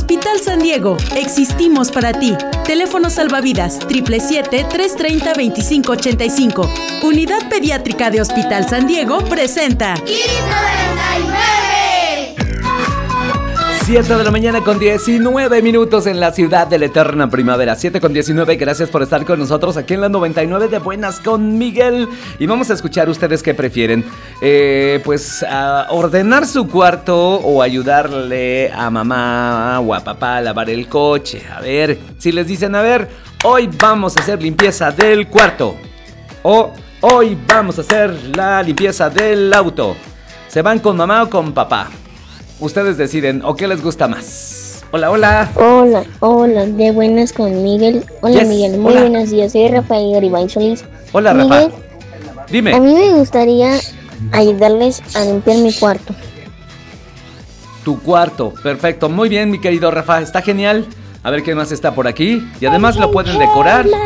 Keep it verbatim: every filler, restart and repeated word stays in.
Hospital San Diego, existimos para ti. Teléfono salvavidas siete siete siete, tres tres cero, dos cinco ocho cinco. Unidad Pediátrica de Hospital San Diego presenta Kids noventa y nueve. siete de la mañana con diecinueve minutos en la ciudad de la eterna primavera. siete con diecinueve, gracias por estar con nosotros aquí en la noventa y nueve de Buenas con Miguel. Y vamos a escuchar ustedes qué prefieren. Eh, pues a ordenar su cuarto o ayudarle a mamá o a papá a lavar el coche. A ver, si les dicen, a ver, hoy vamos a hacer limpieza del cuarto. O hoy vamos a hacer la limpieza del auto. ¿Se van con mamá o con papá? Ustedes deciden, ¿o qué les gusta más? Hola, hola. Hola, hola, de Buenas con Miguel. Hola, Yes, Miguel, muy hola. buenos días. Soy Rafael Garibay Solís. Hola, Rafa. Miguel, a Dime. mí me gustaría ayudarles a limpiar mi cuarto. Tu cuarto, perfecto. Muy bien, mi querido Rafa, está genial. A ver qué más está por aquí. Y además lo pueden decorar.